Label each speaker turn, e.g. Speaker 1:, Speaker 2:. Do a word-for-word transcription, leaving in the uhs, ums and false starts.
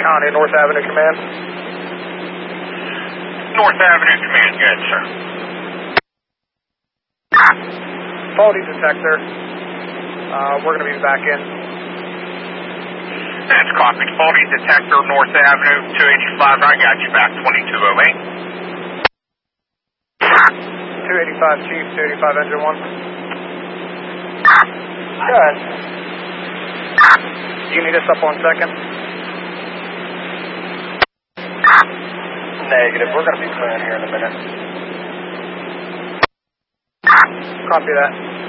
Speaker 1: County, North Avenue Command.
Speaker 2: North Avenue Command, good, sir.
Speaker 1: Faulty detector. Uh, we're going to be back in.
Speaker 2: That's copied. Faulty detector, North Avenue, two eighty-five. I got you back, twenty-two oh eight.
Speaker 1: two eighty-five, Chief, two eighty-five, Engine one. Good. Do you need us up on second? Negative. We're going to be clearing here in a minute. Copy that.